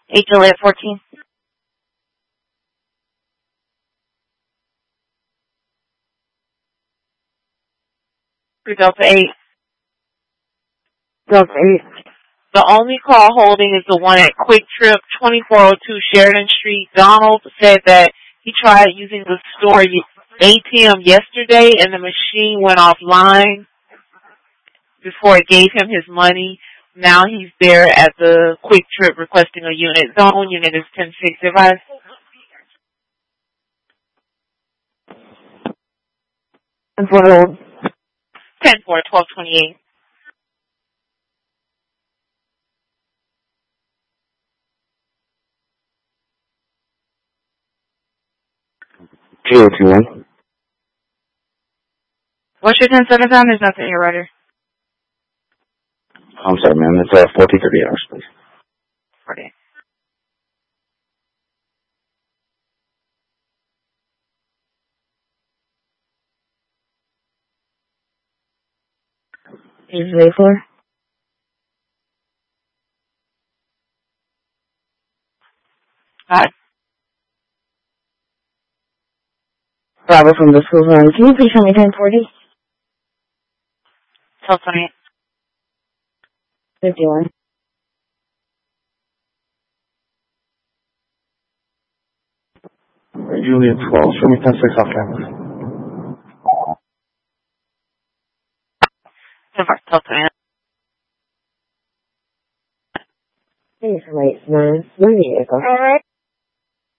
8 Juliet 14. For Delta 8. Delta 8. The only call holding is the one at Quick Trip, 2402 Sheridan Street. Donald said that he tried using the store ATM yesterday and the machine went offline before it gave him his money. Now he's there at the Quick Trip requesting a unit. Zone unit is 10-6. Advise. 10-4. 10-4, 1228. Two-2-1. What's your 10-7 time? There's nothing here, Ryder. I'm sorry, ma'am. It's 14:30 hours, please. 40. Is it A4? Hi. Bravo from the school zone. Can you please tell me 1040? 1228. 51. Juliet 12. Show me 10-6 off campus. 10-4, 1228. Thanks for late, man. Let me go. All right.